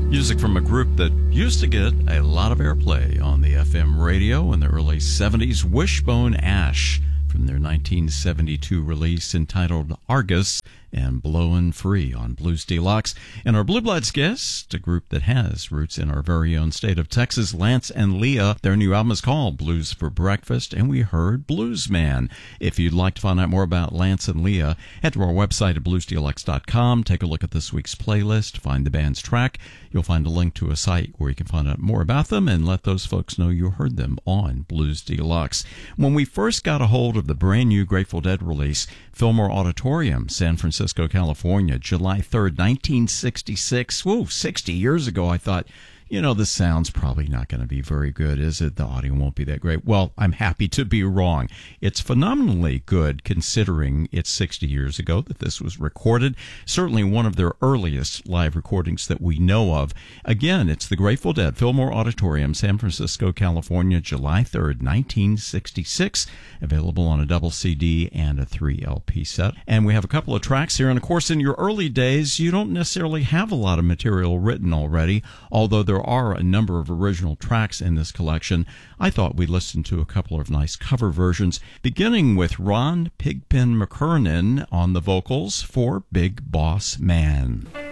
Music from a group that used to get a lot of airplay on the FM radio in the early 70s, Wishbone Ash, from their 1972 release entitled Argus and Blowin' Free on Blues Deluxe. And our Blue Bloods guest, a group that has roots in our very own state of Texas, Lance and Leah. Their new album is called Blues for Breakfast, and we heard Bluesman. If you'd like to find out more about Lance and Leah, head to our website at bluesdeluxe.com. Take a look at this week's playlist, find the band's track. You'll find a link to a site where you can find out more about them and let those folks know you heard them on Blues Deluxe. When we first got a hold of the brand new Grateful Dead release, Fillmore Auditorium, San Francisco, California, July 3rd, 1966. Whoa, 60 years ago, I thought, this sound's probably not going to be very good, is it? The audio won't be that great. Well, I'm happy to be wrong. It's phenomenally good considering it's 60 years ago that this was recorded. Certainly one of their earliest live recordings that we know of. Again, it's the Grateful Dead, Fillmore Auditorium, San Francisco, California, July 3rd, 1966. Available on a double CD and a 3 LP set. And we have a couple of tracks here. And of course, in your early days, you don't necessarily have a lot of material written already, although there are a number of original tracks in this collection. I thought we'd listen to a couple of nice cover versions, beginning with Ron Pigpen McKernan on the vocals for Big Boss Man.